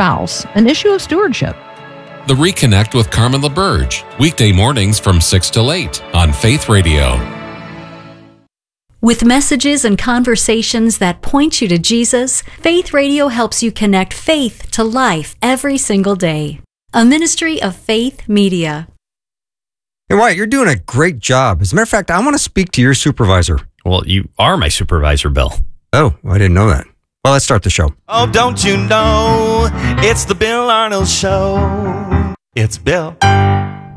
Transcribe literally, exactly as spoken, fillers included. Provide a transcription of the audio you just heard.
house an issue of stewardship. The Reconnect with Carmen LaBerge, weekday mornings from six till eight on Faith Radio. With messages and conversations that point you to Jesus, Faith Radio helps you connect faith to life every single day. A ministry of Faith Media. Hey, Wyatt, you're doing a great job. As a matter of fact, I want to speak to your supervisor. Well, you are my supervisor, Bill. Oh, I didn't know that. Well, let's start the show. Oh, don't you know, it's the Bill Arnold Show. It's Bill